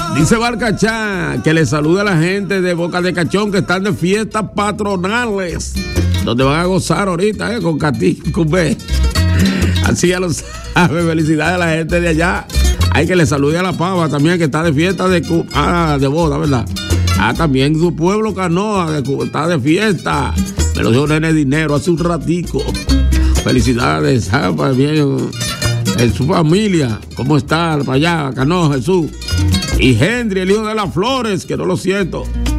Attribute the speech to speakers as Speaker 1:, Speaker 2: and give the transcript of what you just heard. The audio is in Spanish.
Speaker 1: Dice Barcachá que le saluda a la gente de Boca de Cachón que están de fiestas patronales, donde van a gozar ahorita, con Catí, con B. Así ya lo sabe. Felicidades a la gente de allá. Hay que le salude a la Pava también, que está de fiesta de boda, ¿verdad? También su pueblo Canoa está de fiesta. Me lo dio Nene Dinero hace un ratico. Felicidades, ¿sabes? Bien, en su familia. ¿Cómo está para allá, Canoa, Jesús? Y Henry, el hijo de las Flores, que no lo siento.